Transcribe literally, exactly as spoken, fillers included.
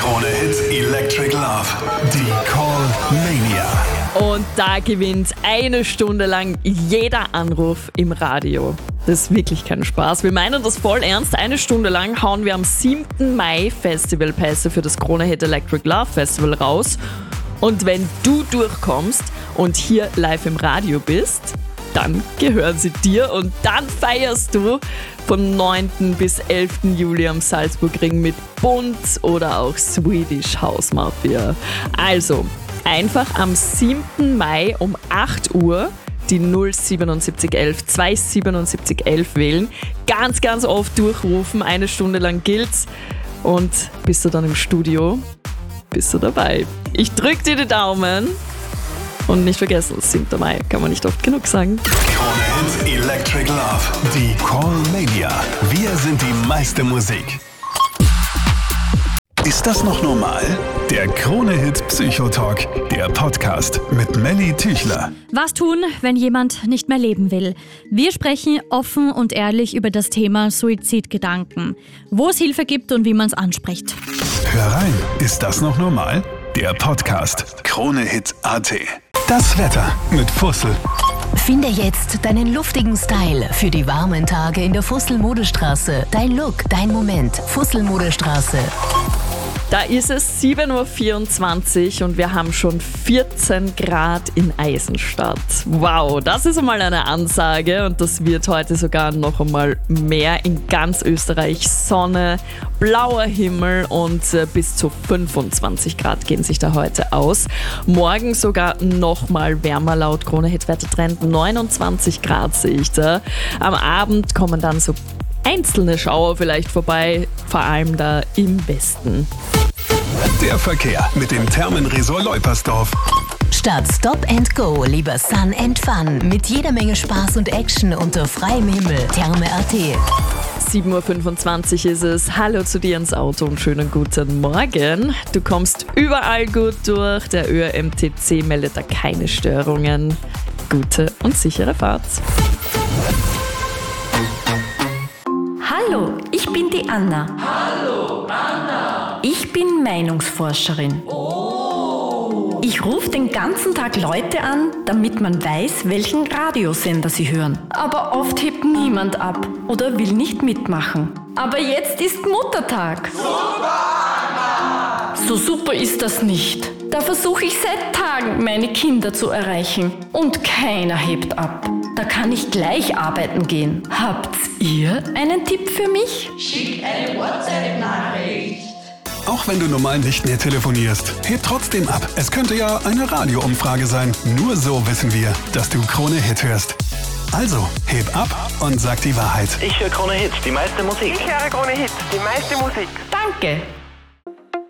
Krone Hits Electric Love. Die Call Mania. Und da gewinnt eine Stunde lang jeder Anruf im Radio. Das ist wirklich kein Spaß. Wir meinen das voll ernst. Eine Stunde lang hauen wir am siebten Mai Festivalpässe für das Krone Hit Electric Love Festival raus. Und wenn du durchkommst und hier live im Radio bist, dann gehören sie dir und dann feierst du vom neunten bis elften Juli am Salzburgring mit Bunt oder auch Swedish House Mafia. Also einfach am siebten Mai um acht Uhr die null siebenundsiebzig elf zweihundertsiebenundsiebzig elf wählen, ganz, ganz oft durchrufen, eine Stunde lang gilt's und bist du dann im Studio, bist du dabei. Ich drück dir die Daumen. Und nicht vergessen, siebten Mai, kann man nicht oft genug sagen. Krone Hits Electric Love, die Call Mania. Wir sind die meiste Musik. Ist das noch normal? Der Krone Hit Psychotalk, der Podcast mit Melly Tüchler. Was tun, wenn jemand nicht mehr leben will? Wir sprechen offen und ehrlich über das Thema Suizidgedanken, wo es Hilfe gibt und wie man es anspricht. Hör rein, ist das noch normal? Der Podcast Krone Hit Punkt A T. Das Wetter mit Fussel. Finde jetzt deinen luftigen Style für die warmen Tage in der Fussel-Modestraße. Dein Look, dein Moment. Fussel-Modestraße. Da ist es sieben Uhr vierundzwanzig und wir haben schon vierzehn Grad in Eisenstadt. Wow, das ist einmal eine Ansage und das wird heute sogar noch einmal mehr in ganz Österreich. Sonne, blauer Himmel und bis zu fünfundzwanzig Grad gehen sich da heute aus. Morgen sogar noch mal wärmer laut Krone Hit Wettertrend, neunundzwanzig Grad sehe ich da. Am Abend kommen dann so einzelne Schauer vielleicht vorbei, vor allem da im Westen. Der Verkehr mit dem Thermenresort Leupersdorf. Statt Stop and Go lieber Sun and Fun mit jeder Menge Spaß und Action unter freiem Himmel. Therme Punkt A T. sieben Uhr fünfundzwanzig ist es. Hallo zu dir ins Auto und schönen guten Morgen. Du kommst überall gut durch. Der Ö R M T C meldet da keine Störungen. Gute und sichere Fahrt. Hallo, ich bin die Anna. Hallo, Anna. Ich bin Meinungsforscherin. Oh. Ich rufe den ganzen Tag Leute an, damit man weiß, welchen Radiosender sie hören. Aber oft hebt niemand ab oder will nicht mitmachen. Aber jetzt ist Muttertag. Super, Anna. So super ist das nicht. Da versuche ich seit Tagen, meine Kinder zu erreichen. Und keiner hebt ab. Da kann ich gleich arbeiten gehen. Habt ihr einen Tipp für mich? Schick eine WhatsApp-Nachricht. Auch wenn du normal nicht mehr telefonierst, heb trotzdem ab. Es könnte ja eine Radioumfrage sein. Nur so wissen wir, dass du Krone Hit hörst. Also, heb ab und sag die Wahrheit. Ich höre Krone Hit, die meiste Musik. Ich höre Krone Hit, die meiste Musik. Danke.